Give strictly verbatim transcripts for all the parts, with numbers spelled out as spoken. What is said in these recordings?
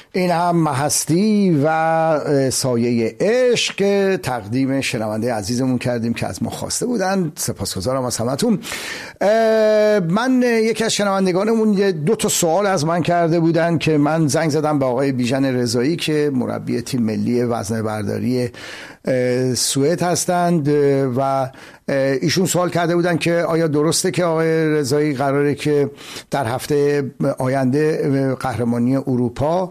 این هم هستی و سایه عشق که تقدیم شنونده عزیزمون کردیم که از ما خواسته بودن. سپاسگزارم از همتون. من یکی از شنوندگانمون دو تا سوال از من کرده بودن که من زنگ زدم به آقای بیژن رضایی که مربی تیم ملی وزنه برداری سوئد هستند و ایشون سوال کرده بودن که آیا درسته که آقای رضایی قراره که در هفته آینده قهرمانی اروپا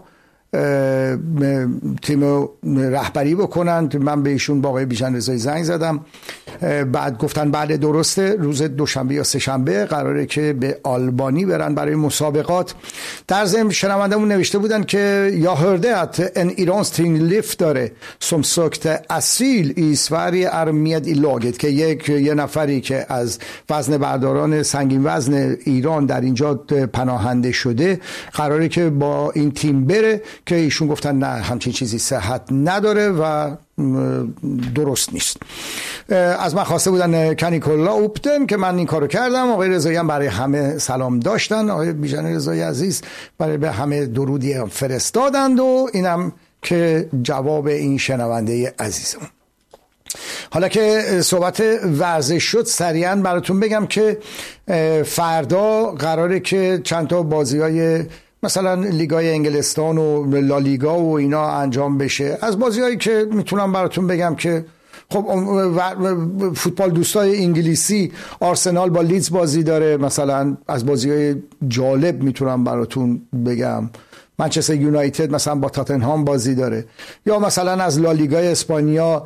تیم رهبری بکنند. من به ایشون با آقای بیژن رضایی زنگ زدم، بعد گفتن بله درسته، روز دوشنبه یا سه شنبه قراره که به آلبانی برن برای مسابقات. در ضمن شنوندمون نوشته بودن که یا hörde att en iransk tyngdlyftare som sökte asyl i Sverige är med i laget که یک یه نفری که از وزن برداران سنگین وزن ایران در اینجا پناهنده شده قراره که با این تیم بره، که ایشون گفتن نه همچین چیزی صحت نداره و درست نیست. از من خواسته بودن کنیکولا اوپتن که من این کارو کردم. آقای رضایی هم برای همه سلام داشتن، آقای بیژن رضایی عزیز برای به همه درودی فرستادند و اینم که جواب این شنونده عزیزم. حالا که صحبت ورزش شد سریعا براتون بگم که فردا قراره که چند تا بازی‌های مثلا لیگای انگلستان و لالیگا و اینا انجام بشه. از بازی‌هایی که میتونم براتون بگم که خب فوتبال دوستای انگلیسی، آرسنال با لیدز بازی داره، مثلا از بازی‌های جالب میتونم براتون بگم منچستر یونایتد مثلا با تاتنهام بازی داره، یا مثلا از لالیگای اسپانیا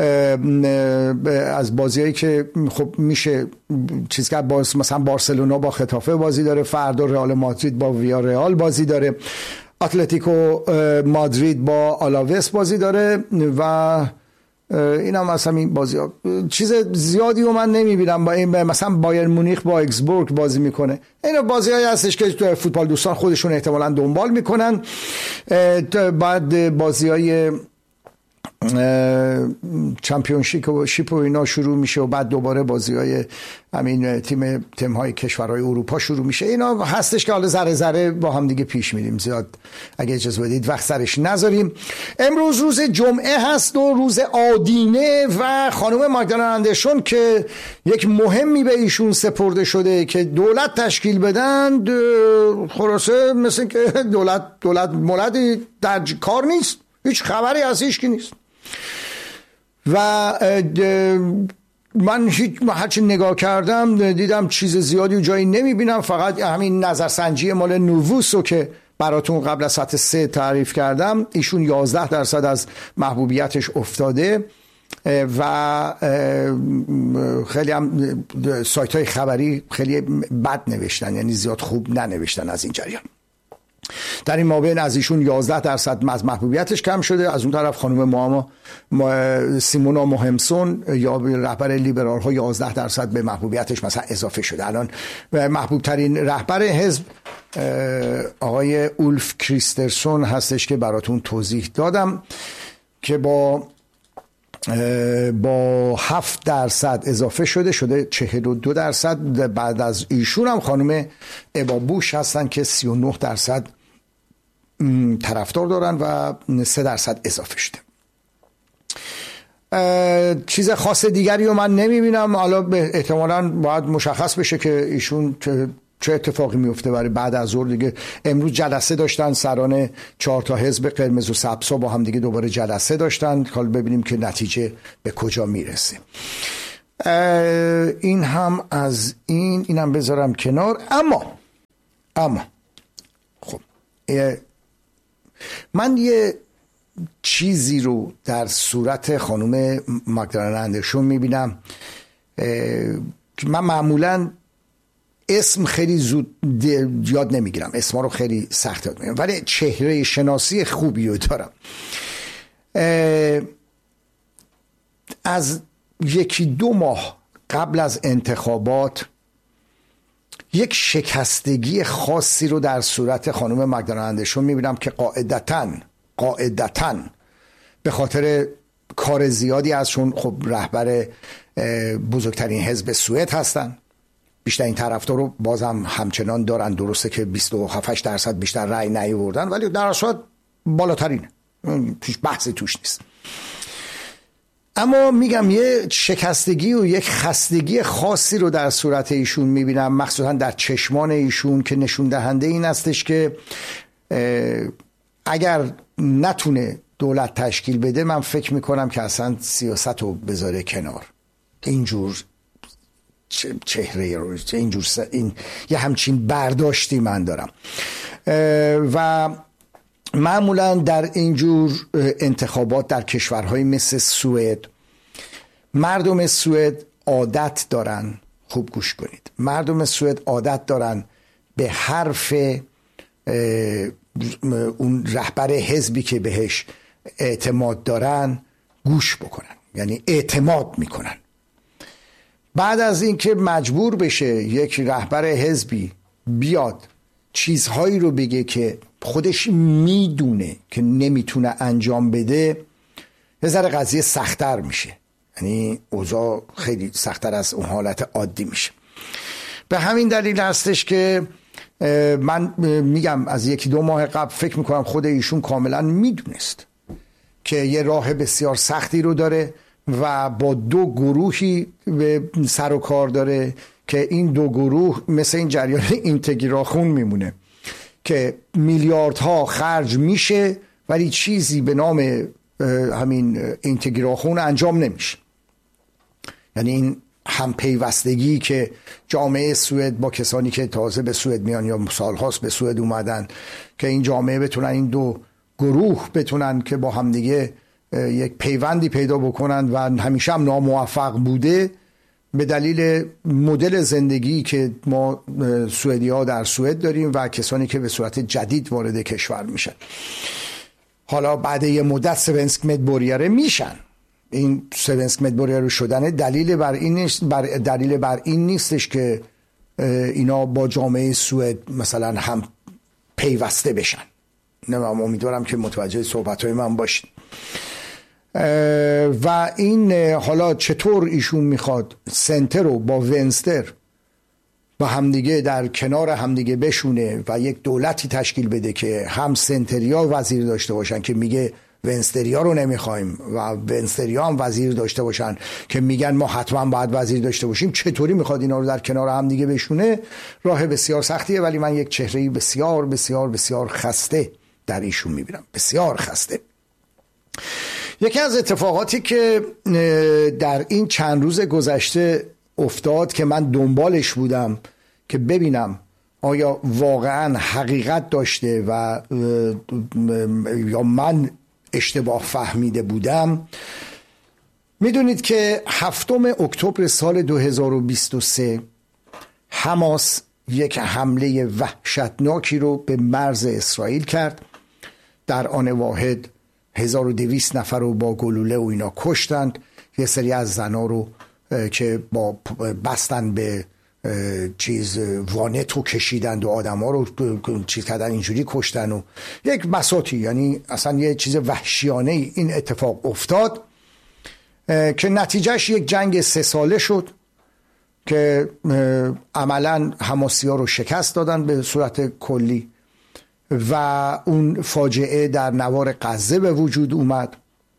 از بازیایی که خب میشه چیز که باز مثلا بارسلونا با خطافه بازی داره، فردا رئال مادرید با ویارئال بازی داره، اتلتیکو مادرید با آلاوس بازی داره و این هم مثلا این بازی ها چیز زیادی رو من نمیبینم. با این مثلا بایر مونیخ با اکسبورگ بازی میکنه. این بازی هایی هستش که تو فوتبال دوستان خودشون احتمالاً دنبال میکنن. بعد بازی های چمپیونشیپ و اینا شروع میشه و بعد دوباره بازی های همین تیم تیم های کشورهای اروپا شروع میشه. اینا هستش که حالا ذره ذره با هم دیگه پیش میریم، زیاد اگه اجازه بدید وقت سرش نذاریم. امروز روز جمعه هست و روز آدینه و خانم ماگدالنا اندرسون که یک مهمی به ایشون سپرده شده که دولت تشکیل بدن، خلاصه مثل که دولت دولت مولدی در کار نیست، هیچ خبری از هیچ کی نیست و من هیچ هرچی نگاه کردم دیدم چیز زیادی و جایی نمیبینم، فقط همین نظرسنجی مال نووسو که براتون قبل از ساعت سه تعریف کردم، ایشون یازده درصد از محبوبیتش افتاده و خیلی هم سایت های خبری خیلی بد نوشتن، یعنی زیاد خوب ننوشتن از این جریان. در این مابین از ایشون یازده درصد از محبوبیتش کم شده. از اون طرف خانم ماما سیمونا موهمسون یا رهبر لیبرال ها یازده درصد به محبوبیتش مثلا اضافه شده. الان محبوب ترین رهبر حزب آقای اولف کریسترسون هستش که براتون توضیح دادم که با با هفت درصد اضافه شده شده چهل و دو درصد. بعد از ایشون هم خانم ابا بوش هستن که سی و نه درصد طرفدار دارن و سه درصد اضافه شده. چیز خاص دیگری رو من نمیبینم. حالا احتمالاً باید مشخص بشه که ایشون چه اتفاقی میفته برای بعد از ظهر دیگه. امروز جلسه داشتن سران چهار تا حزب قرمز و سبزا با هم دیگه دوباره جلسه داشتن، حالا ببینیم که نتیجه به کجا میرسه. این هم از این اینم بذارم کنار. اما اما خب من یه چیزی رو در صورت خانم ماگدالنا اندرسون میبینم که من معمولاً اسم خیلی زود یاد نمیگیرم، اسما رو خیلی سخت یاد میگیرم، ولی چهره شناسی خوبی رو دارم. از یکی دو ماه قبل از انتخابات یک شکستگی خاصی رو در صورت خانم ماگدالنا اندرسون میبینم که قاعدتاً قاعدتاً به خاطر کار زیادی ازشون، خب رهبر بزرگترین حزب سوئد هستن، بیشترین طرفدار رو بازم همچنان دارن، درسته که بیست و هفت درصد بیشتر رأی نیاوردن ولی در اصل بالاترینه، توش بحثی توش نیست. اما میگم یه شکستگی و یک خستگی خاصی رو در صورت ایشون میبینم، مخصوصا در چشمان ایشون، که نشون دهنده این استش که اگر نتونه دولت تشکیل بده، من فکر میکنم که اصلا سیاست رو بذاره کنار. اینجور چهره رو اینجور این یه همچین برداشتی من دارم. و معمولا در اینجور انتخابات در کشورهای مثل سوئد، مردم سوئد عادت دارن، خوب گوش کنید، مردم سوئد عادت دارن به حرف اون رهبر حزبی که بهش اعتماد دارن گوش بکنن، یعنی اعتماد میکنن. بعد از اینکه مجبور بشه یک رهبر حزبی بیاد چیزهایی رو بگه که خودش میدونه که نمیتونه انجام بده، یه ذره قضیه سخت‌تر میشه، یعنی اوضاع خیلی سخت‌تر از اون حالت عادی میشه. به همین دلیل هستش که من میگم از یکی دو ماه قبل فکر میکنم خود ایشون کاملا میدونست که یه راه بسیار سختی رو داره و با دو گروهی به سر و کار داره که این دو گروه مثل این جریان اینتگراخون میمونه که میلیاردها خرج میشه ولی چیزی به نام همین اینتگراخون انجام نمیشه. یعنی این همپیوستگی که جامعه سوئد با کسانی که تازه به سوئد میان یا سالهاست به سوئد اومدن، که این جامعه بتونن، این دو گروه بتونن که با همدیگه یک پیوندی پیدا بکنن و همیشه هم ناموفق بوده به دلیل مدل زندگی که ما سوئدی‌ها در سوئد داریم و کسانی که به صورت جدید وارد کشور میشن. حالا بعد یه مدت سوئنسک مدبوریاره میشن. این سوئنسک مدبوریاره شدن دلیل بر این نیست، بر دلیل بر این نیستش که اینا با جامعه سوئد مثلا هم پیوسته بشن. نه، من امیدوارم که متوجه صحبت‌های من باشید. و این حالا چطور ایشون میخواد سنتر رو با ونستر با همدیگه در کنار همدیگه بشونه و یک دولتی تشکیل بده که هم سنتریا وزیر داشته باشن که میگه ونستریا رو نمیخوایم و ونستریا هم وزیر داشته باشن که میگن ما حتما باید وزیر داشته باشیم، چطوری میخواد اینا رو در کنار همدیگه بشونه؟ راه بسیار سختیه، ولی من یک چهره‌ای بسیار بسیار بسیار خسته در ایشون میبینم، بسیار خسته. یکی از اتفاقاتی که در این چند روز گذشته افتاد که من دنبالش بودم که ببینم آیا واقعا حقیقت داشته و یا من اشتباه فهمیده بودم، میدونید که هفتم اکتبر سال دو هزار و بیست و سه حماس یک حمله وحشتناکی رو به مرز اسرائیل کرد. در آن واحد هزار و دویست نفر رو با گلوله و اینا کشتند. یه سری از زنا رو که با بستن به چیز وانت رو کشیدند و آدم ها رو چیز کردن، اینجوری کشتن و یک بساطی، یعنی اصلا یه چیز وحشیانه این اتفاق افتاد که نتیجهش یک جنگ سه ساله شد که عملا حماسی ها رو شکست دادن به صورت کلی و اون فاجعه در نوار غزه به وجود اومد.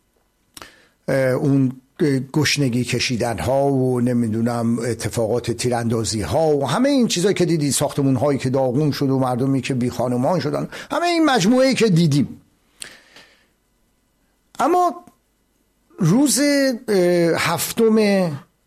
اون گشنگی کشیدن ها و نمیدونم اتفاقات تیراندازی ها و همه این چیزایی که دیدی، ساختمون هایی که داغون شد و مردمی که بی خانمان شدن، همه این مجموعه‌ای که دیدیم. اما روز هفتم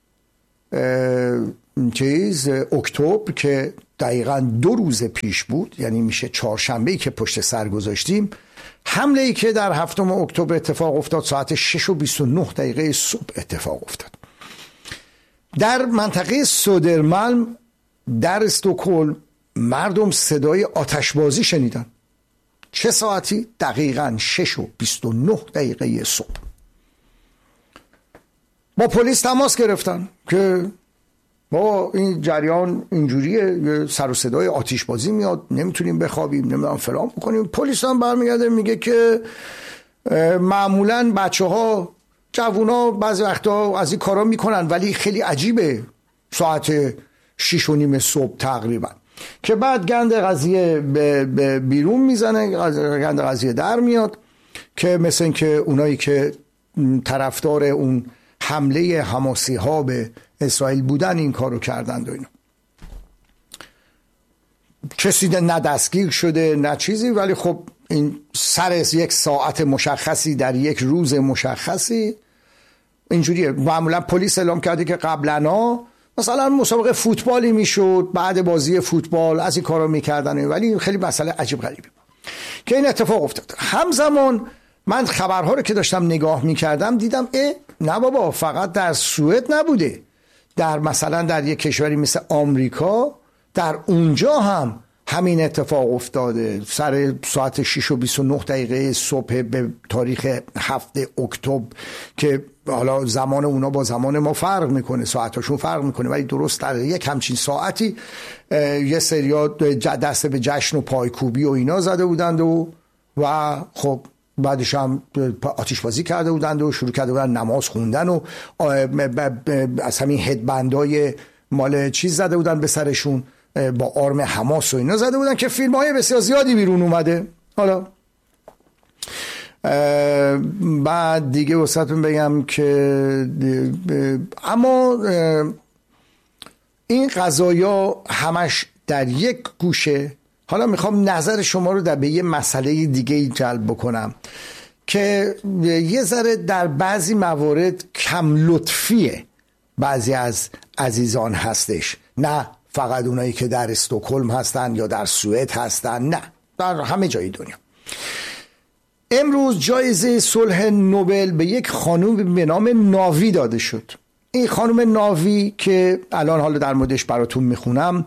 چیز اکتبر که دقیقاً دو روز پیش بود، یعنی میشه چهارشنبه‌ای که پشت سر گذاشتیم، حمله ای که در هفتم اکتبر اتفاق افتاد ساعت شش و بیست و نه دقیقه صبح اتفاق افتاد در منطقه سودرمالم در استکهلم. مردم صدای آتشبازی شنیدن. چه ساعتی؟ دقیقاً شش و بیست و نه دقیقه صبح. با پلیس تماس گرفتن که ما این جریان اینجوریه، سر و صدای آتشبازی میاد، نمیتونیم بخوابیم، نمیدونم فلان بکنیم. پلیس هم برمیگرده میگه که معمولا بچه ها جوونا بعضی وقتا از این کارا میکنن ولی خیلی عجیبه ساعت شیش و نیم صبح تقریبا. که بعد گند قضیه به بیرون میزنه، گند قضیه در میاد که مثل این که اونایی که طرفدار اون حمله حماسی ها به اسرائیل بودن این کارو کردند و اینا. کسی نه دستگیر شده نه چیزی، ولی خب این سر یک ساعت مشخصی در یک روز مشخصی اینجوریه. معمولا پلیس اعلام کرده که قبلا مثلا مسابقه فوتبالی میشد، بعد بازی فوتبال از این کارا میکردن، ولی خیلی مسئله عجیب غریبی که این اتفاق افتاد. همزمان من خبرها رو که داشتم نگاه میکردم دیدم اه نه بابا، فقط در سوئد نبوده، در مثلا در یک کشوری مثل آمریکا در اونجا هم همین اتفاق افتاده. سر ساعت شش و بیست و نه دقیقه صبح به تاریخ هفتم اکتبر که حالا زمان اونا با زمان ما فرق میکنه، ساعتاشون فرق میکنه، ولی درست در یک همچین ساعتی یه سریا دست به جشن و پایکوبی و اینا زده بودند و و خب بعدش هم آتش بازی کرده بودند و شروع کرده بودند نماز خوندن و از همین هدبندای مال چیز زده بودن به سرشون با آرم حماس و اینا زده بودن که فیلم های بسیار زیادی بیرون اومده. حالا بعد دیگه واسهتون بگم که اما این قضایا همش در یک گوشه. حالا میخوام نظر شما رو در به یه مسئله دیگه جلب بکنم که یه ذره در بعضی موارد کم لطفیه بعضی از عزیزان هستش، نه فقط اونایی که در استکهلم هستن یا در سوئد هستن، نه در همه جای دنیا. امروز جایزه صلح نوبل به یک خانم به نام ناوی داده شد. این خانم ناوی که الان حالا در موردش براتون میخونم،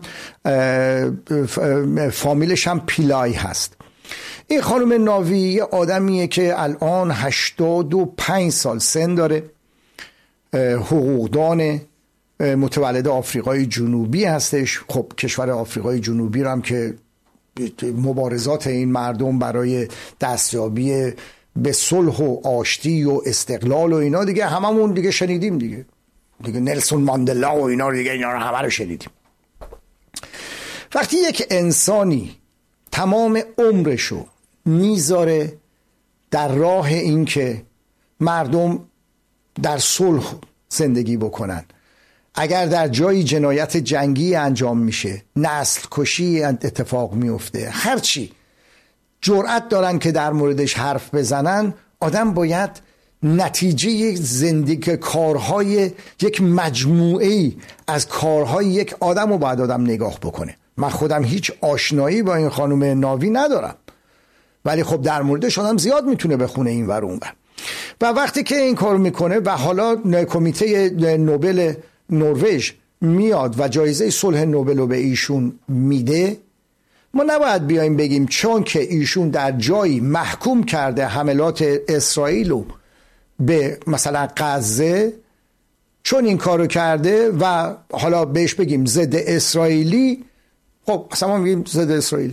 فامیلش هم پیلای هست. این خانم ناوی یه آدمیه که الان هشتاد و پنج سال سن داره، حقوقدان، متولد آفریقای جنوبی هستش. خب کشور آفریقای جنوبی رو هم که مبارزات این مردم برای دستیابی به صلح و آشتی و استقلال و اینا دیگه هممون دیگه شنیدیم دیگه دیگه نلسون ماندلا و اینا رو دیگه اینا رو همه رو شنیدیم. وقتی یک انسانی تمام عمرشو میذاره در راه این که مردم در صلح زندگی بکنن، اگر در جایی جنایت جنگی انجام میشه، نسل کشی اتفاق میفته، هرچی جرأت دارن که در موردش حرف بزنن، آدم باید نتیجه زندگی کارهای یک مجموعه از کارهای یک آدم رو باید آدم نگاه بکنه. من خودم هیچ آشنایی با این خانم ناوی ندارم، ولی خب در موردش آدم زیاد میتونه بخونه این ور اون ور. و وقتی که این کار میکنه و حالا کمیته نوبل نروژ میاد و جایزه صلح نوبل رو به ایشون میده، ما نباید بیایم بگیم چون که ایشون در جایی محکوم کرده حملات اسرائیل رو به مثلا غزه، چون این کارو کرده و حالا بهش بگیم ضد اسرائیلی، خب اصلا ما میگیم ضد اسرائیلی،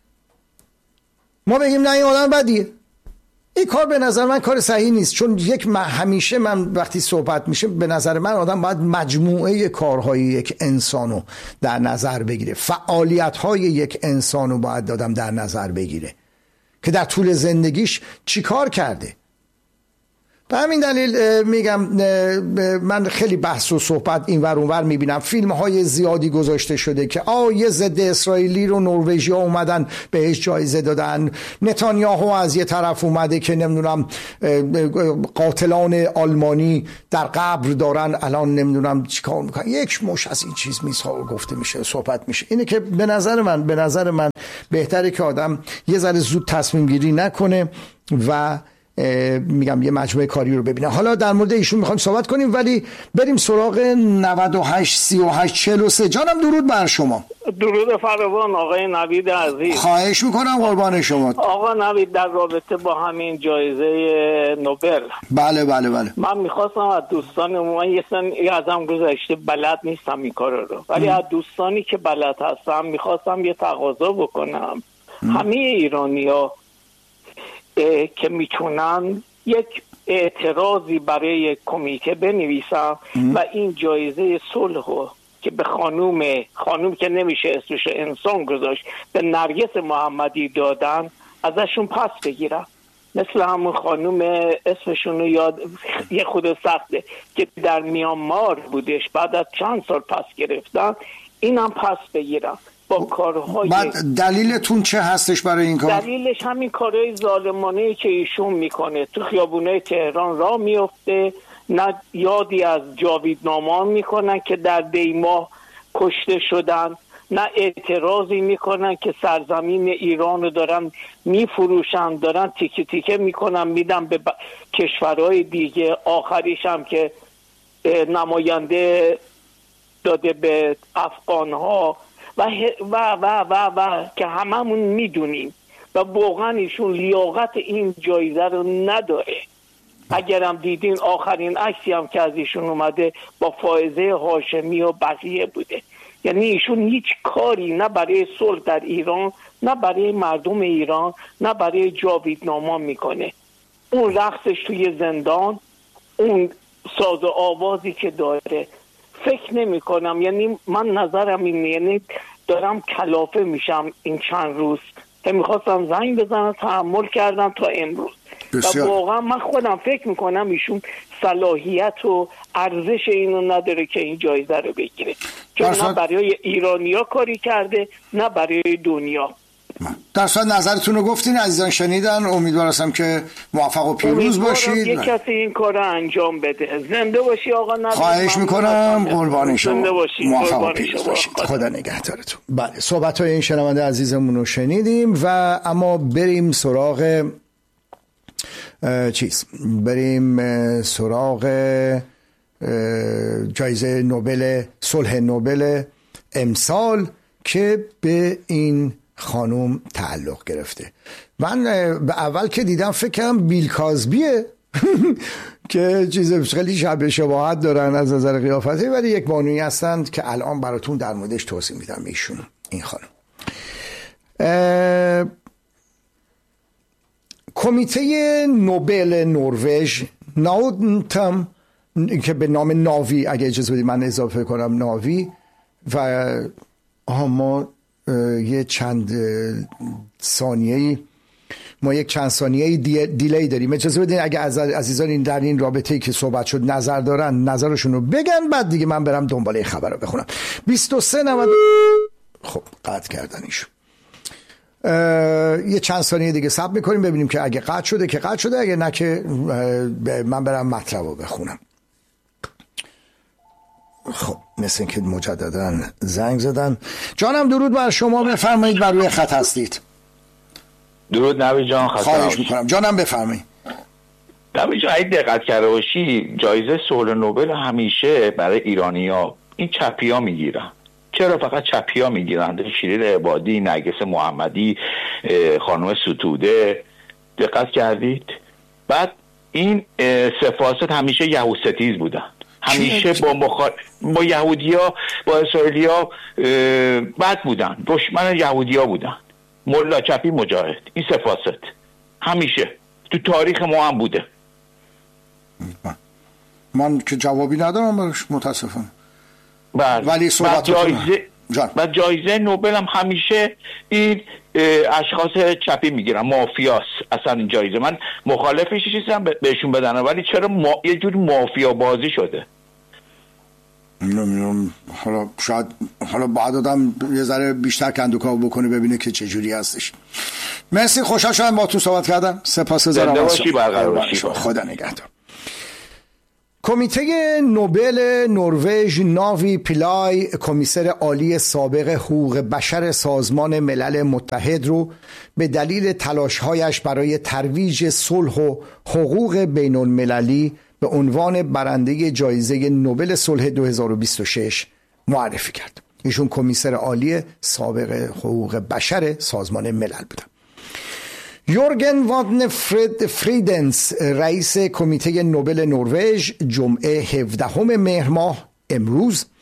ما بگیم نه این آدم بدیه. این کار به نظر من کار صحیح نیست، چون یک همیشه من وقتی صحبت میشه به نظر من آدم باید مجموعه کارهای یک انسانو در نظر بگیره، فعالیت‌های یک انسانو باید آدم در نظر بگیره که در طول زندگیش چی کار کرده. به همین دلیل میگم من خیلی بحث و صحبت این ور اون ور میبینم، فیلم های زیادی گذاشته شده که آه یه ضد اسرائیلی رو نروژی ها اومدن بهش جایزه دادن، نتانیاهو از یه طرف اومده که نمیدونم قاتلان آلمانی در قبر دارن الان نمیدونم چیکار میکنن، یک مش از این چیز میسا گفته میشه صحبت میشه. اینه که به نظر من به نظر من بهتره که آدم یه ذره زود تصمیم گیری نکنه و میگم یه مجموعه کاری رو ببینه. حالا در مورد ایشون میخوایم صحبت کنیم، ولی بریم سراغ نود و هشت سی و هشت چهل و سه. جانم درود بر شما. درود فراوان آقای نوید عزیز. خواهش میکنم قربان شما. آقا نوید، در رابطه با همین جایزه نوبل، بله بله بله من میخواستم از دوستان من یه سن ازم گذشته بلد نیستم این کار رو، ولی از دوستانی که بلد هستم میخواستم یه تقاضا بکنم. ام. همه ایرانی‌ها که میتونن یک اعتراضی برای کمیته بنویسن و این جایزه صلح رو که به خانوم خانوم که نمیشه اسمش انسان گذاشت، به نرگس محمدی دادن ازشون پس بگیرن. مثل همون خانوم اسمشون رو یاد یه خود سخته که در میانمار بودش، بعد از چند سال پس گرفتن، این هم پس بگیرن با کارهای. بعد دلیلتون چه هستش برای این کار؟ دلیلش همین کارهای ظالمانه که ایشون میکنه. تو خیابونای تهران راه میفته، نه یادی از جاویدنامان میکنن که در دیما کشته شدن، نه اعتراضی میکنن که سرزمین ایران رو دارن میفروشن، دارن تیکه تیکه میکنن میدن به ب... کشورهای دیگه. آخریش هم که نماینده داده به افغانها و و و و و که هممون میدونیم و واقعا ایشون لیاقت این جایزه رو نداره. اگرم دیدین آخرین عکسی هم که از ایشون اومده با فائزه هاشمی و بقیه بوده. یعنی ایشون هیچ کاری نه برای صلح در ایران، نه برای مردم ایران، نه برای جاویدنامان میکنه. اون رقصش توی زندان، اون ساز و آوازی که داره، فکر نمی کنم، یعنی من نظرم اینه، یعنی دارم کلافه میشم این چند روز که میخواستم زنگ بزنم، تحمل کردم تا امروز. بسیار. و واقعا من خودم فکر میکنم ایشون صلاحیت و ارزش اینو نداره که این جایزه رو بگیره، چون نه برای ایرانیا کاری کرده نه برای دنیا. در صورت نظرتون رو گفتین، عزیزان شنیدن. امیدوارم که موفق و پیروز باشید. یک کسی این کار رو انجام بده. زنده باشی آقا. نبید. خواهش میکنم. قربان شما. موفق و پیروز باشید. خدا نگهدارتون. بله، صحبت های این شنونده عزیزمون رو شنیدیم و اما بریم سراغ چیز بریم سراغ جایزه نوبل صلح نوبل امسال که به این خانم تعلق گرفته. من به اول که دیدم فکرم بیل کازبیه که چیز خیلی شبیه شباهت دارن از نظر قیافتی، ولی یک بانویی هستند که الان براتون در موردش توضیح میدم. ایشون این خانم کمیته نوبل نروژ ناوتم که به نام ناوی، اگه اجازه بدید من اضافه کنم ناوی، و ما یه چند ثانیه‌ای ما یک چند ثانیه‌ای دی... دیلی داریم. اجازه بدین اگه از عزیزان این در این رابطه‌ای که صحبت شد نظر دارن نظرشون رو بگن، بعد دیگه من برم دنباله خبر رو بخونم. بیست و سه نود خب قطع کردن ایشون. یه چند ثانیه دیگه صبر میکنیم ببینیم که اگه قطع شده که قطع شده، اگه نه که من برم مطلب رو بخونم. خب مثل که مجددا زنگ زدن. جانم درود بر شما، بفرمایید، بر روی خط هستید. درود نوید جان، خواهش میکنم. جانم بفرمایید. نوید جان اگه دقت کرده باشی جایزه صلح نوبل همیشه برای ایرانی‌ها این چپی‌ها میگیرن. چرا فقط چپی‌ها میگیرن؟ شیرین عبادی، نرگس محمدی، خانم ستوده، دقت کردید؟ بعد این سفاست همیشه یهودستیز بودن، همیشه با مخال... با یهودیا با اسرائیلیا بد بودن، دشمن یهودیا بودن. ملا چپی مجاهد، این سفاست همیشه تو تاریخ ما هم بوده. من که جوابی ندارم برش متاسفم. بله. ولی صحبت جایزه و جایزه نوبل هم همیشه این اشخاص چپی میگیرن، مافیاس. اصلا این جایزه من مخالفش نیستم بهشون بدن، ولی چرا ما... یه جوری مافیا بازی شده. نمیدونم، حالا شاید حالا بعد آدم یه ذره بیشتر کندوکاو بکنه ببینه که چه جوری هستش. مرسی، خوشحال شدم با تو صحبت کردم. سپاسگزارم. زنده باشی، برقرار باشی. خدا نگهدار. کمیته نوبل نروژ ناوی پیلای، کمیسر عالی سابق حقوق بشر سازمان ملل متحد رو به دلیل تلاش‌هایش برای ترویج صلح و حقوق بین المللی به عنوان برنده جایزه نوبل صلح دو هزار و بیست و شش معرفی کرد. ایشون کمیسر عالی سابق حقوق بشر سازمان ملل بودن. یورگن وادن فرید فریدنس، رئیس کمیته نوبل نروژ، جمعه هفدهم مهر ماه امروز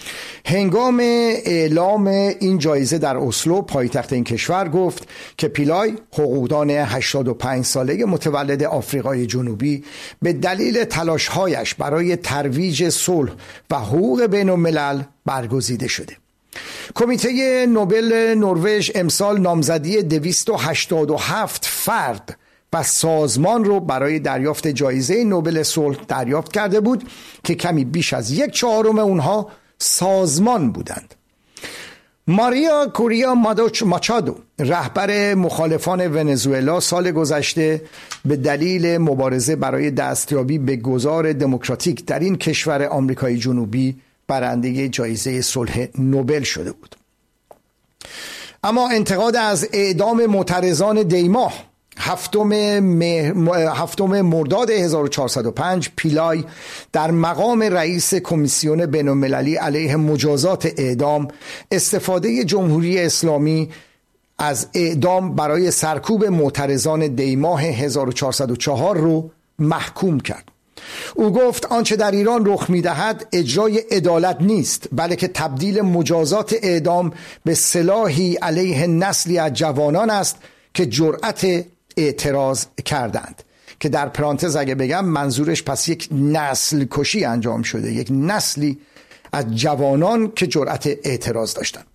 هنگام اعلام این جایزه در اسلو پایتخت این کشور گفت که پیلای حقوقدان هشتاد و پنج ساله متولد آفریقای جنوبی به دلیل تلاش‌هایش برای ترویج صلح و حقوق بین الملل برگزیده شده. کمیته نوبل نروژ امسال نامزدی دویست و هشتاد و هفت فرد و سازمان رو برای دریافت جایزه نوبل صلح دریافت کرده بود که کمی بیش از یک چهارم اونها سازمان بودند. ماریا کوریا ماچادو، رهبر مخالفان ونزوئلا، سال گذشته به دلیل مبارزه برای دستیابی به گذار دموکراتیک در این کشور آمریکای جنوبی برنده جایزه صلح نوبل شده بود. اما انتقاد از اعدام معترضان دیما هفتم, هفتم مرداد هزار و چهارصد و پنج، پیلای در مقام رئیس کمیسیون بین‌المللی علیه مجازات اعدام استفاده جمهوری اسلامی از اعدام برای سرکوب معترضان دیماه هزار و چهارصد و چهار رو محکوم کرد. او گفت آنچه در ایران رخ می‌دهد اجرای عدالت نیست، بلکه تبدیل مجازات اعدام به سلاحی علیه نسلی از جوانان است که جرأت اعتراض کردند. که در پرانتز اگه بگم منظورش پس یک نسل کشی انجام شده، یک نسلی از جوانان که جرأت اعتراض داشتند.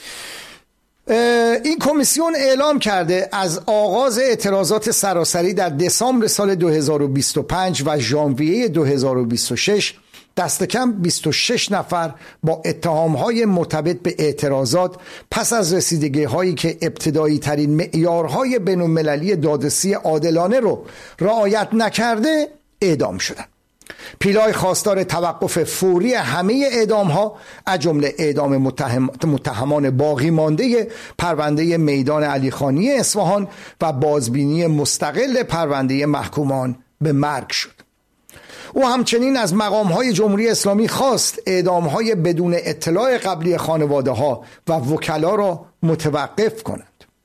این کمیسیون اعلام کرده از آغاز اعتراضات سراسری در دسامبر سال دو هزار و بیست و پنج و ژانویه دو هزار و بیست و شش دست کم بیست و شش نفر با اتهام‌های مرتبط به اعتراضات پس از رسیدگی هایی که ابتدایی ترین معیارهای بین‌المللی دادرسی عادلانه رو رعایت نکرده اعدام شدند. پیلای خواستار توقف فوری همه اعدام‌ها از جمله اعدام متهم، متهمان باقی مانده پرونده میدان علیخانی اصفهان و بازبینی مستقل پرونده محکومان به مرگ شد. او همچنین از مقام‌های جمهوری اسلامی خواست اعدام‌های بدون اطلاع قبلی خانواده‌ها و وکلا را متوقف کنند.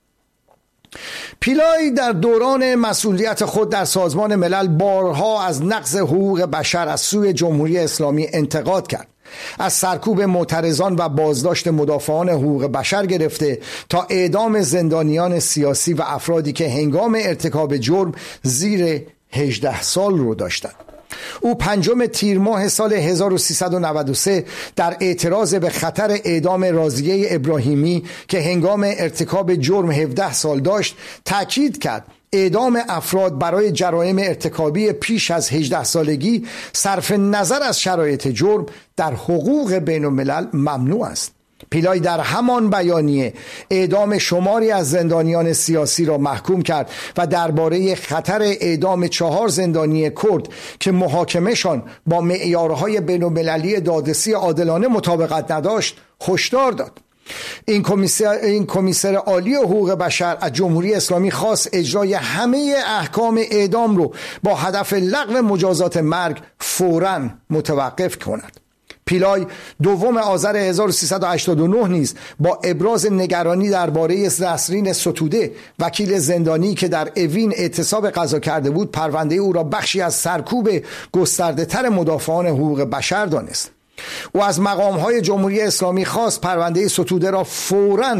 پیلای در دوران مسئولیت خود در سازمان ملل بارها از نقض حقوق بشر از سوی جمهوری اسلامی انتقاد کرد. از سرکوب معترضان و بازداشت مدافعان حقوق بشر گرفته تا اعدام زندانیان سیاسی و افرادی که هنگام ارتکاب جرم زیر هجده سال رو داشتند. او پنجم تیر ماه سال هزار و سیصد و نود و سه در اعتراض به خطر اعدام راضیه ابراهیمی که هنگام ارتکاب جرم هفده سال داشت تأکید کرد اعدام افراد برای جرایم ارتکابی پیش از هجده سالگی صرف نظر از شرایط جرم در حقوق بین الملل ممنوع است. پیلای در همان بیانیه اعدام شماری از زندانیان سیاسی را محکوم کرد و درباره خطر اعدام چهار زندانی کرد که محاکمهشان با معیارهای بین‌المللی دادرسی عادلانه مطابقت نداشت هشدار داد. این کمیسر این کمیسر عالی حقوق بشر از جمهوری اسلامی خواست اجرای همه احکام اعدام رو با هدف لغو مجازات مرگ فوراً متوقف کند. پیلای دوم آذر هزار و سیصد و هشتاد و نه نیز با ابراز نگرانی درباره نسرین ستوده وکیل زندانی که در اوین اعتصاب قضا کرده بود پرونده او را بخشی از سرکوب گسترده تر مدافعان حقوق بشر دانست. او از مقام‌های جمهوری اسلامی خواست پرونده ستوده را فوراً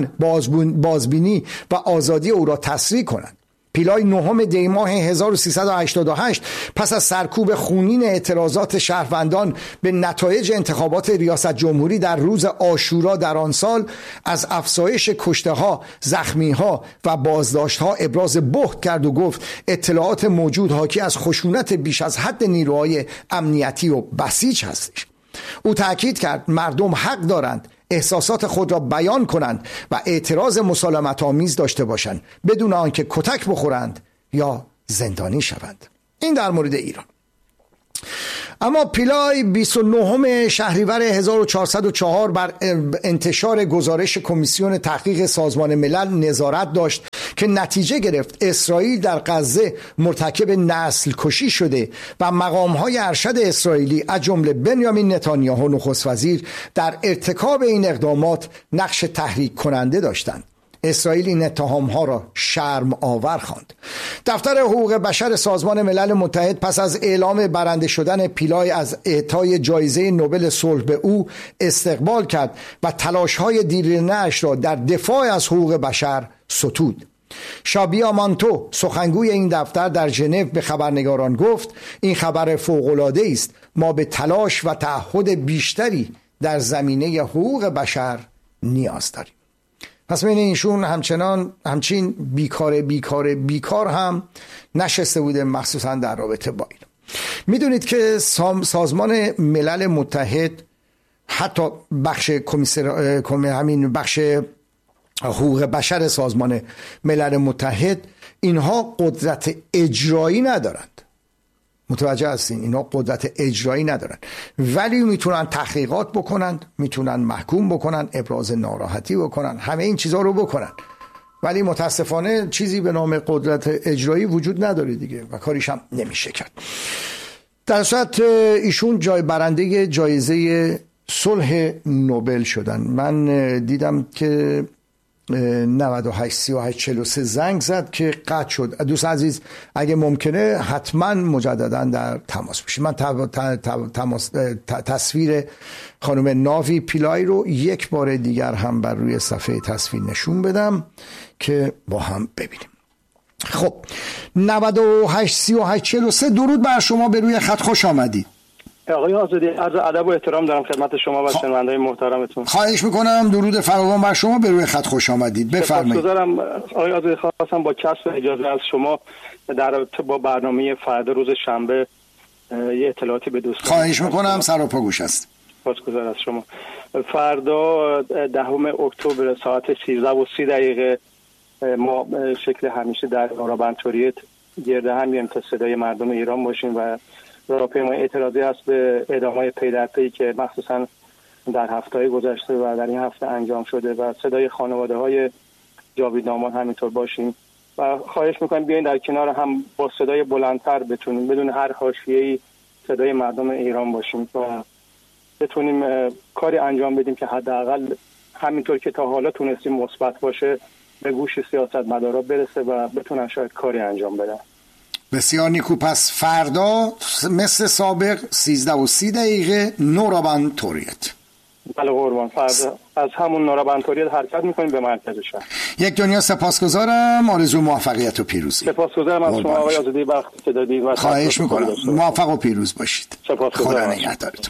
بازبینی و آزادی او را تسریع کنند. پیلای نهم دی ماه هزار و سیصد و هشتاد و هشت پس از سرکوب خونین اعتراضات شهروندان به نتایج انتخابات ریاست جمهوری در روز عاشورا در آن سال از افزایش کشته‌ها، زخمی‌ها و بازداشت‌ها ابراز بهت کرد و گفت اطلاعات موجود حاکی از خشونت بیش از حد نیروهای امنیتی و بسیج هستش. او تأکید کرد مردم حق دارند احساسات خود را بیان کنند و اعتراض مسالمت آمیز داشته باشند بدون آنکه کتک بخورند یا زندانی شوند. این در مورد ایران. اما پیلای بیست و نهم شهریور هزار و چهارصد و چهار بر انتشار گزارش کمیسیون تحقیق سازمان ملل نظارت داشت که نتیجه گرفت اسرائیل در غزه مرتکب نسل کشی شده و مقام‌های ارشد اسرائیلی از جمله بنیامین نتانیاهو نخست وزیر در ارتکاب این اقدامات نقش تحریک کننده داشتند. اسرائیل این اتهام‌ها را شرم آور خواند. دفتر حقوق بشر سازمان ملل متحد پس از اعلام برنده شدن پیلای از اعطای جایزه نوبل صلح به او استقبال کرد و تلاش‌های دیرینه‌اش را در دفاع از حقوق بشر ستود. شابیا مانتو سخنگوی این دفتر در ژنو به خبرنگاران گفت این خبر فوق‌العاده است، ما به تلاش و تعهد بیشتری در زمینه حقوق بشر نیاز داریم. پس بین ایشون همچنان همچین بیکار بیکار بیکار هم نشسته بوده، مخصوصا در رابطه با این. میدونید که سازمان ملل متحد حتی بخش کمیسر همین بخش حقوق بشر سازمان ملل متحد اینها قدرت اجرایی ندارند. متوجه هستین؟ اینها قدرت اجرایی ندارن، ولی میتونن تحقیقات بکنن، میتونن محکوم بکنن، ابراز ناراحتی بکنن، همه این چیزها رو بکنن، ولی متاسفانه چیزی به نام قدرت اجرایی وجود نداره دیگه و کاریش هم نمیشه کرد. در صورت ایشون جای برنده جایزه صلح نوبل شدن. من دیدم که نود و هشت سی و هشت چهل و سه زنگ زد که قطع شد. دوست عزیز اگه ممکنه حتما مجددا در تماس باشید. من تماس تصویر خانم ناوی پیلای رو یک بار دیگر هم بر روی صفحه تصویر نشون بدم که با هم ببینیم. خب نود و هشت سی و هشت چهل و سه درود بر شما، به روی خط خوش آمدید. آقای آزادی، عرض ادب و احترام دارم خدمت شما و شنونده‌های محترمتون. خواهش میکنم، درود فراوان بر شما، به روی خط خوش آمدید. بفرمایید. سپاسگزارم آقای آزادی. خواستم با کسب اجازه از شما در رابطه با برنامه فردا روز شنبه یه اطلاعاتی به دوستان. خواهش میکنم، سر و پا گوش است. سپاسگزارم از شما. فردا دهم اکتبر ساعت سیزده و سی دقیقه ما شکل همیشه در نورابنتوریت گرده هم میایم تا صدای مردم ایران باشیم و راهپیمایی اعتراضی هست به اعدام‌های پی در پی که مخصوصا در هفته‌های گذشته و در این هفته انجام شده و صدای خانواده‌های جاویدنامان همینطور باشیم و خواهش می‌کنم بیاین در کنار هم با صدای بلندتر بتونیم بدون هر حاشیه‌ای صدای مردم ایران باشیم و بتونیم کاری انجام بدیم که حداقل همینطور که تا حالا تونستیم مثبت باشه به گوش سیاستمدارا برسه و بتونن شاید کاری انجام بدن. بسیار نیکو. پس فردا مثل سابق سیزده و سی دقیقه نورابنتوریت. بله قربان، فردا از همون نورابنتوریت حرکت میکنیم به مرکز شهر. یک دنیا سپاسگزارم، آرزو موفقیت و پیروزی. سپاسگزارم از شما آقای آزادی، وقتی که دادید و خواهش میکنم موفق و پیروز باشید. خدا نگهدارتون.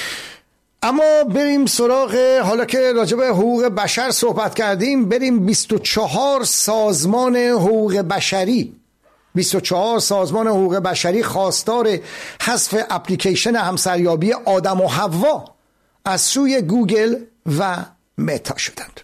اما بریم سراغ، حالا که راجع به حقوق بشر صحبت کردیم، بریم بیست و چهار سازمان حقوق بشری بیست و چهار سازمان حقوق بشری خواستار حذف اپلیکیشن همسریابی آدم و حوا از سوی گوگل و متا شدند.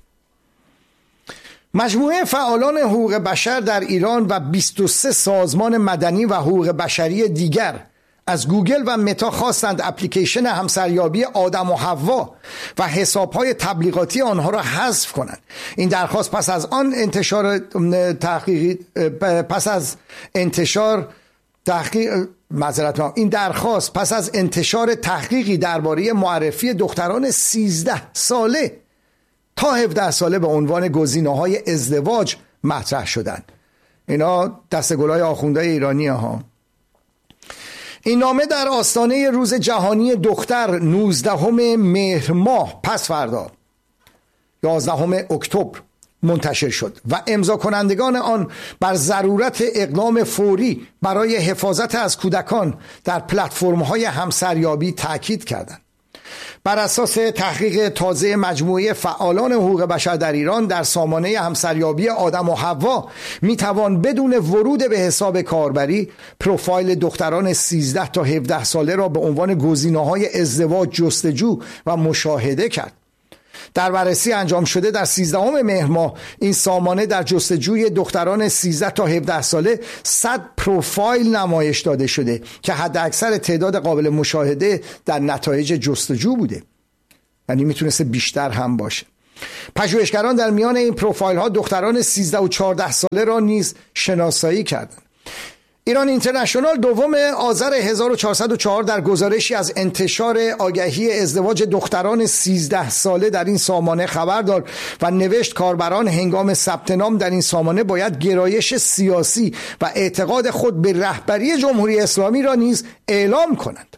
مجموعه فعالان حقوق بشر در ایران و بیست و سه سازمان مدنی و حقوق بشری دیگر از گوگل و متا خواستند اپلیکیشن همسریابی آدم و حوا و حسابهای تبلیغاتی آنها را حذف کنند. این درخواست پس از آن انتشار تحقیقی پس از انتشار تحقیق معذرت این درخواست پس از انتشار تحقیقی درباره معرفی دختران سیزده ساله تا هفده ساله به عنوان گزینه‌های ازدواج مطرح شدند. اینا دستگلای آخوندهای ایرانی ها. این نامه در آستانه روز جهانی دختر نوزدهم مهر ماه پس فردا یازدهم اکتبر منتشر شد و امضا کنندگان آن بر ضرورت اقدام فوری برای حفاظت از کودکان در پلتفرم‌های همسریابی تاکید کردند. بر اساس تحقیق تازه مجموعه فعالان حقوق بشر در ایران در سامانه همسریابی آدم و حوا میتوان بدون ورود به حساب کاربری پروفایل دختران سیزده تا هفده ساله را به عنوان گزینه‌های ازدواج جستجو و مشاهده کرد. در بررسی انجام شده در سیزدهم مهر ماه این سامانه در جستجوی دختران سیزده تا هفده ساله صد پروفایل نمایش داده شده که حداکثر تعداد قابل مشاهده در نتایج جستجو بوده، یعنی میتونسته بیشتر هم باشه. پژوهشگران در میان این پروفایل ها دختران سیزده و چهارده ساله را نیز شناسایی کردند. ایران اینترنشنال دوم آذر هزار و چهارصد و چهار در گزارشی از انتشار آگهی ازدواج دختران سیزده ساله در این سامانه خبر داد و نوشت کاربران هنگام ثبت نام در این سامانه باید گرایش سیاسی و اعتقاد خود به رهبری جمهوری اسلامی را نیز اعلام کنند.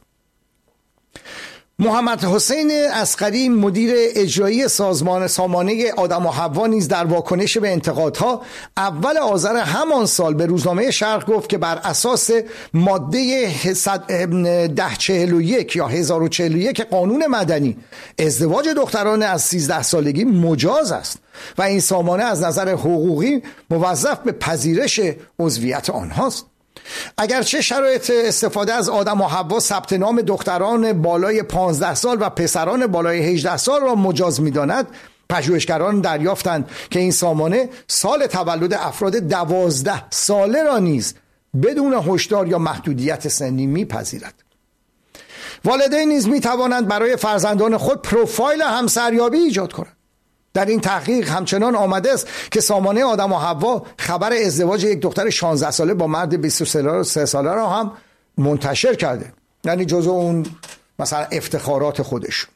محمد حسین اصغری مدیر اجرایی سازمان سامانه آدم و حوا نیز در واکنش به انتقادها اول آذر همان سال به روزنامه شرق گفت که بر اساس ماده ده چهل و یک یا هزار و چهل و یک قانون مدنی ازدواج دختران از سیزده سالگی مجاز است و این سامانه از نظر حقوقی موظف به پذیرش عضویت آنهاست. اگرچه شرایط استفاده از آدم و حوا ثبت نام دختران بالای پانزده سال و پسران بالای هجده سال را مجاز می‌داند، پژوهشگران دریافتند که این سامانه سال تولد افراد دوازده ساله را نیز بدون هشدار یا محدودیت سنی میپذیرد. والدین نیز میتوانند برای فرزندان خود پروفایل همسریابی ایجاد کنند. در این تحقیق همچنان آمده است که سامانه آدم و حوا خبر ازدواج یک دختر شانزده ساله با مرد بیست و سه ساله را هم منتشر کرده، یعنی جزو اون مثلا افتخارات خودش.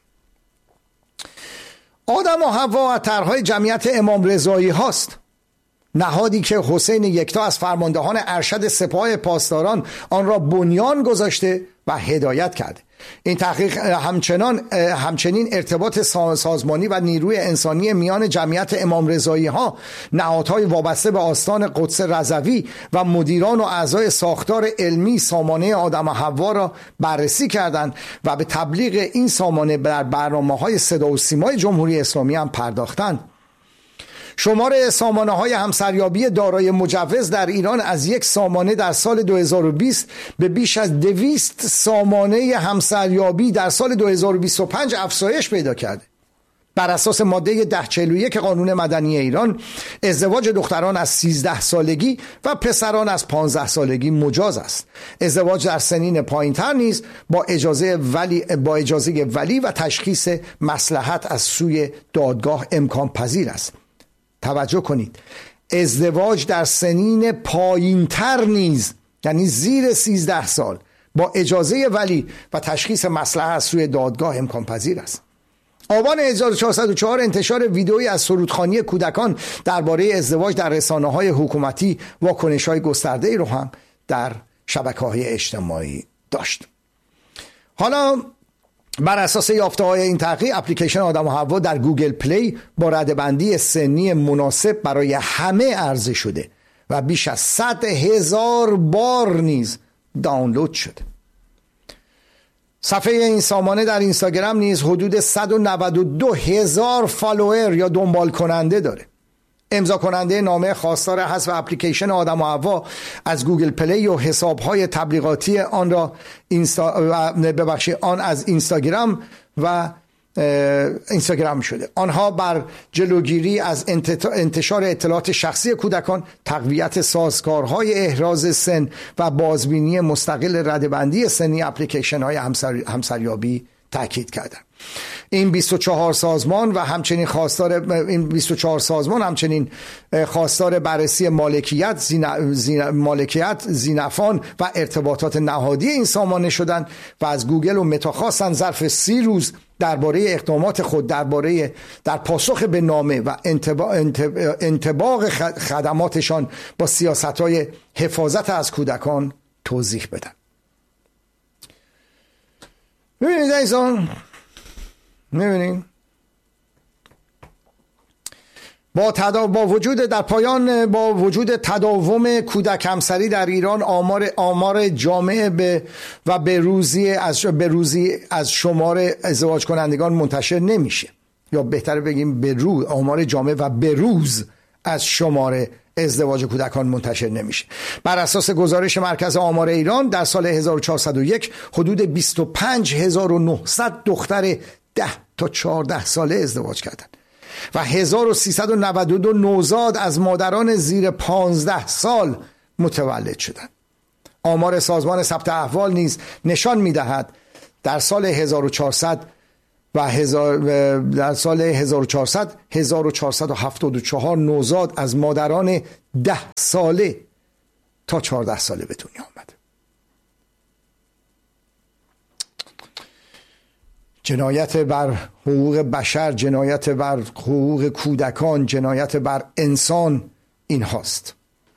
آدم و حوا از طرحهای جمعیت امام رضایی هاست، نهادی که حسین یکتا از فرماندهان ارشد سپاه پاسداران آن را بنیان گذاشته و هدایت کرده. این تحقیق همچنان همچنین ارتباط سازمانی و نیروی انسانی میان جمعیت امام رضایی ها، نهادهای وابسته به آستان قدس رضوی و مدیران و اعضای ساختار علمی سامانه آدم و حوا را بررسی کردند و به تبلیغ این سامانه در برنامه‌های صدا و سیمای جمهوری اسلامی هم پرداختند. شمار سامانه های همسریابی دارای مجوز در ایران از یک سامانه در سال دو هزار و بیست به بیش از دویست سامانه همسریابی در سال دو هزار و بیست و پنج افزایش پیدا کرده. بر اساس ماده ده چهل و یک قانون مدنی ایران، ازدواج دختران از سیزده سالگی و پسران از پانزده سالگی مجاز است. ازدواج در سنین پایین‌تر نیز با اجازه ولی با اجازه ولی و تشخیص مصلحت از سوی دادگاه امکان پذیر است. توجه کنید، ازدواج در سنین پایین‌تر نیز، یعنی زیر سیزده سال، با اجازه ولی و تشخیص مصلحت از سوی دادگاه امکان پذیر است. آبان هزار و چهارصد و چهار انتشار ویدئویی از سرودخوانی کودکان درباره ازدواج در رسانه‌های حکومتی واکنش‌های گسترده‌ای رو هم در شبکه‌های اجتماعی داشت. حالا بر اساس یافته‌های این تحقیق، اپلیکیشن آدم و حوا در گوگل پلی با ردبندی سنی مناسب برای همه عرضه شده و بیش از صد هزار بار نیز دانلود شده. صفحه این سامانه در اینستاگرام نیز حدود صد و نود و دو هزار فالوور یا دنبال کننده داره. امضا کننده نامه خواستار حذف اپلیکیشن آدم و حوا از گوگل پلی و حساب‌های تبلیغاتی آن را اینستا ببخشید آن از اینستاگرام و اینستاگرام شده. آنها بر جلوگیری از انتشار اطلاعات شخصی کودکان، تقویت سازگارهای احراز سن و بازبینی مستقل ردبندی سنی اپلیکیشن‌های همسر... همسریابی تاکید کردند. این بیست و چهار سازمان و همچنین خواستار این بیست و چهار سازمان همچنین خواستار بررسی مالکیت زین... زین... مالکیت زینفان و ارتباطات نهادی این سامانه شدند و از گوگل و متا خواستند ظرف سی روز درباره اقدامات خود درباره در پاسخ به نامه و انتبا... انطباق خدماتشان با سیاست‌های حفاظت از کودکان توضیح بدن. ببینید عزیزان، می‌بینید با تدا... با وجود در پایان با وجود تداوم کودک همسری در ایران، آمار آمار جامعه به و به روزی از به روزی از شمار ازدواج کنندگان منتشر نمیشه، یا بهتر بگیم به روز آمار جامعه و به روز از شمار ازدواج کودکان منتشر نمیشه. بر اساس گزارش مرکز آمار ایران در سال هزار و چهارصد و یک حدود بیست و پنج هزار و نهصد دختر ده تا چهارده ساله ازدواج کردند و هزار و سیصد و نود و دو نوزاد از مادران زیر پانزده سال متولد شدند. آمار سازمان ثبت احوال نیز نشان می‌دهد در سال هزار و چهارصد و هزار در سال هزار و چهارصد هزار و چهارصد و هفتاد و چهار نوزاد از مادران ده ساله تا چهارده ساله به دنیا آمده. جنایت بر حقوق بشر، جنایت بر حقوق کودکان، جنایت بر انسان این هاست.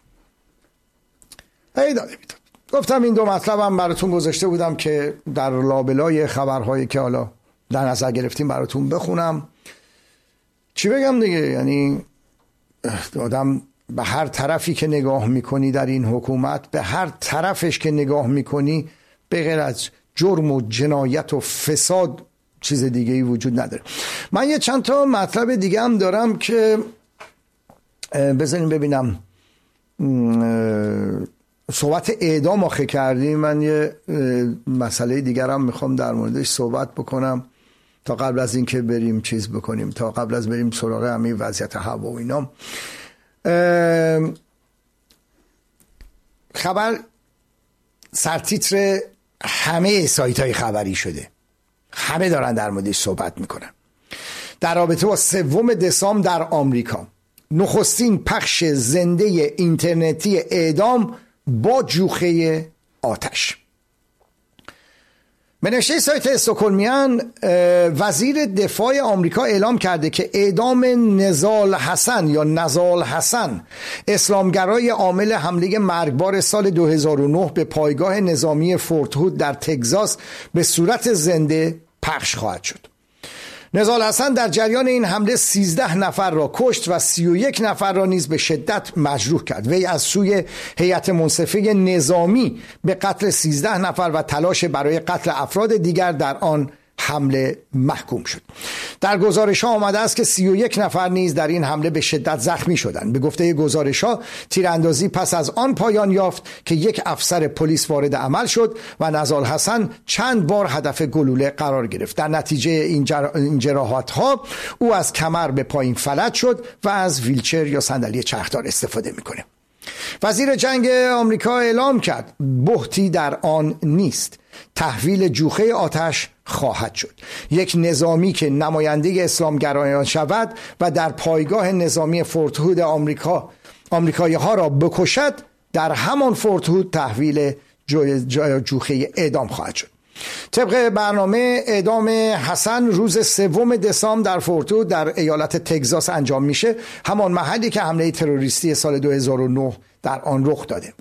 ای داده بیداد. گفتم این دو مطلبم براتون گذاشته بودم که در لابلای خبرهایی که حالا در نظر گرفتیم براتون بخونم. چی بگم دیگه، یعنی آدم به هر طرفی که نگاه میکنی در این حکومت، به هر طرفش که نگاه میکنی به غیر از جرم و جنایت و فساد چیز دیگه ای وجود نداره. من یه چند تا مطلب دیگه هم دارم که بذاریم ببینم. صحبت اعدام آخه کردیم، من یه مسئله دیگر هم میخوام در موردش صحبت بکنم تا قبل از این که بریم چیز بکنیم، تا قبل از بریم سراغ همین وضعیت هوا و اینا. خبر سرتیتر همه سایت های خبری شده، همه دارن در موردش صحبت میکنن. در رابطه با سوم دسامبر در آمریکا، نخستین پخش زنده اینترنتی اعدام با جوخه آتش. به نوشته سایت استکهلمیان، وزیر دفاع آمریکا اعلام کرده که اعدام نزال حسن یا نزال حسن، اسلامگرای عامل حمله مرگبار سال دو هزار و نه به پایگاه نظامی فورت هود در تگزاس، به صورت زنده پخش خواهد شد. نزال حسن در جریان این حمله سیزده نفر را کشت و سی و یک نفر را نیز به شدت مجروح کرد. وی از سوی هیئت منصفه نظامی به قتل سیزده نفر و تلاش برای قتل افراد دیگر در آن حمله محکوم شد. در گزارش ها آمده است که سی و یک نفر نیز در این حمله به شدت زخمی شدند. به گفته گزارش ها، تیراندازی پس از آن پایان یافت که یک افسر پلیس وارد عمل شد و نزال حسن چند بار هدف گلوله قرار گرفت. در نتیجه این, جر... این جراحات ها او از کمر به پایین فلج شد و از ویلچر یا صندلی چرخدار استفاده میکنه. وزیر جنگ آمریکا اعلام کرد بهتی در آن نیست، تحویل جوخه آتش خواهد شد. یک نظامی که نماینده اسلامگرایان شود و در پایگاه نظامی فورت هود آمریکا آمریکایی ها را بکشد، در همان فورت هود تحویل جوخه اعدام خواهد شد. طبق برنامه اعدام حسن روز سوم دسامبر در فورت هود در ایالت تگزاس انجام میشه، همان محلی که حمله تروریستی سال دو هزار و نه در آن رخ داده.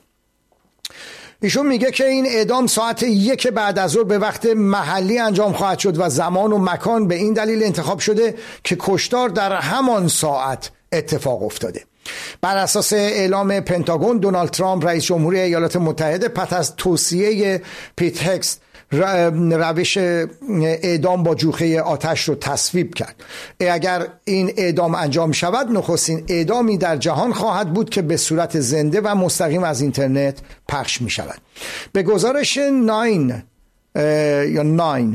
ایشون میگه که این اعدام ساعت یک بعد از ظهر به وقت محلی انجام خواهد شد و زمان و مکان به این دلیل انتخاب شده که کشتار در همان ساعت اتفاق افتاده. بر اساس اعلام پنتاگون، دونالد ترامپ رئیس جمهوری ایالات متحده پس از توصیه پیت هکس روش اعدام با جوخه آتش رو تصویب کرد. اگر این اعدام انجام شود، نخستین اعدامی در جهان خواهد بود که به صورت زنده و مستقیم از اینترنت پخش می شود. به گزارش ناین یا ناین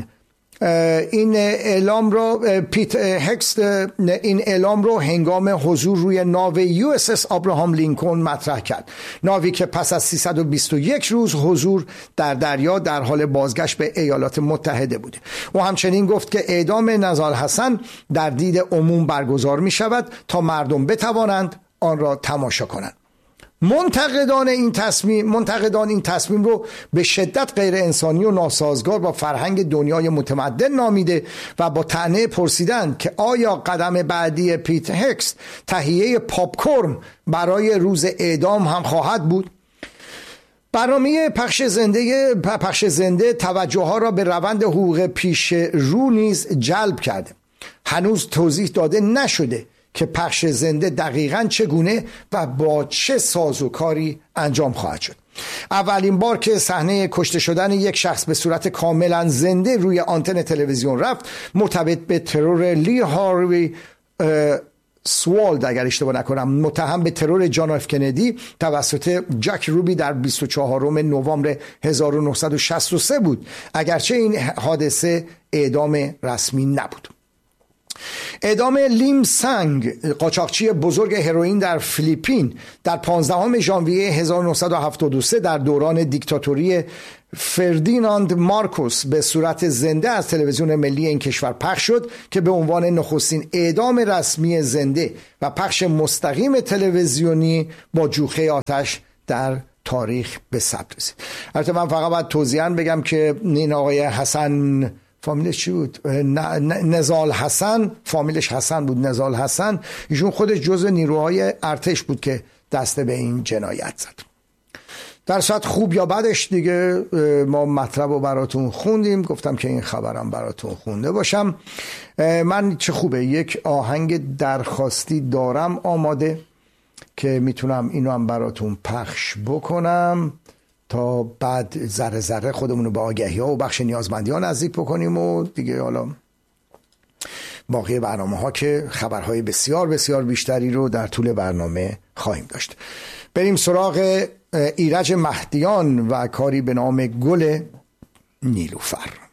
این اعلام رو پیت هکس این اعلام رو هنگام حضور روی ناو یو اس اس آبراهام لینکلن مطرح کرد. ناوی که پس از سیصد و بیست و یک روز حضور در دریا در حال بازگشت به ایالات متحده بوده. او همچنین گفت که اعدام نزال حسن در دید عموم برگزار می شود تا مردم بتوانند آن را تماشا کنند. منتقدان این تصمیم منتقدان این تصمیم رو به شدت غیر انسانی و ناسازگار با فرهنگ دنیای متمدن نامیده و با طعنه پرسیدند که آیا قدم بعدی پیت هکس تهیه پاپکورن برای روز اعدام هم خواهد بود؟ برنامه پخش زنده پخش زنده توجه ها را به روند حقوق پیش رو نیز جلب کرده. هنوز توضیح داده نشده که پخش زنده دقیقاً چگونه و با چه سازوکاری انجام خواهد شد. اولین بار که صحنه کشته شدن یک شخص به صورت کاملا زنده روی آنتن تلویزیون رفت، مرتبط به ترور لی هاروی سوالد اگر اشتباه نکنم، متهم به ترور جان اف کندی توسط جک روبی در بیست و چهارم نوامبر هزار و نهصد و شصت و سه بود، اگرچه این حادثه اعدام رسمی نبود. اعدام لیم سنگ، قاچاقچی بزرگ هروئین در فیلیپین، در پانزدهم ژانویه هزار و نهصد و هفتاد و سه در دوران دیکتاتوری فردیناند مارکوس به صورت زنده از تلویزیون ملی این کشور پخش شد که به عنوان نخستین اعدام رسمی زنده و پخش مستقیم تلویزیونی با جوخه آتش در تاریخ به ثبت رسید. البته من فقط باید توضیحاً بگم که این آقای حسن فامیلش چی بود؟ نزال حسن، فامیلش حسن بود، نزال حسن، ایشون خودش جزء نیروهای ارتش بود که دست به این جنایت زد. در صورت خوب یا بدش دیگه ما مطلب رو براتون خوندیم، گفتم که این خبرم براتون خونده باشم. من چه خوبه یک آهنگ درخواستی دارم آماده که میتونم اینو هم براتون پخش بکنم تا بعد ذره ذره خودمونو به آگهی ها و بخش نیازمندی ها نزدیک بکنیم و دیگه حالا باقی برنامه ها که خبرهای بسیار بسیار بیشتری رو در طول برنامه خواهیم داشت. بریم سراغ ایرج مهدیان و کاری به نام گل نیلوفر.